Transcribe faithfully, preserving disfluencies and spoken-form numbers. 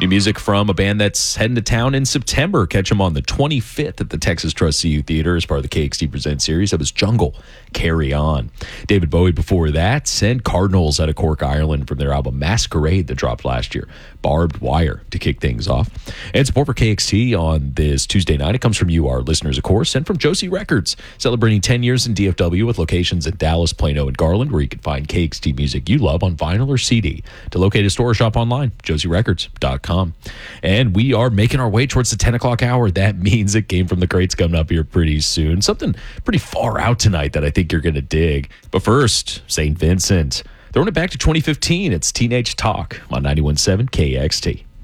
New music from a band that's heading to town in September. Catch them on the twenty-fifth at the Texas Trust C U Theater as part of the K X T Presents series. That was Jungle, Carry On. David Bowie before that, and Cardinals out of Cork, Ireland from their album Masquerade that dropped last year. Barbed Wire to kick things off. And support for K X T on this Tuesday night. It comes from you, our listeners, of course, and from Josie Records, celebrating ten years in D F W with locations in Dallas, Plano, and Garland, where you can find K X T music you love on vinyl or C D. To locate a store or shop online, josie records dot com. And we are making our way towards the ten o'clock hour. That means it came from the crates coming up here pretty soon. Something pretty far out tonight that I think you're going to dig. But first, Saint Vincent. Throwing it back to twenty fifteen, it's Teenage Talk on ninety-one point seven K X T.